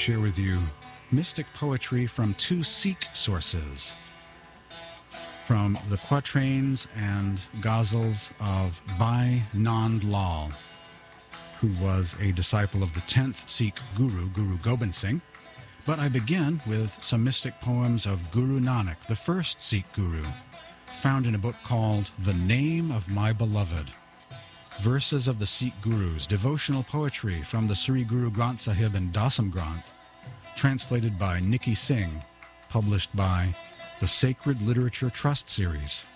share with you mystic poetry from two Sikh sources, from the quatrains and ghazals of Bhai Nand Lal, who was a disciple of the 10th Sikh Guru, Guru Gobind Singh. But I begin with some mystic poems of Guru Nanak, the first Sikh Guru, found in a book called The Name of My Beloved. Verses of the Sikh Gurus, devotional poetry from the Sri Guru Granth Sahib and Dasam Granth, translated by Nikki Singh, published by the Sacred Literature Trust Series.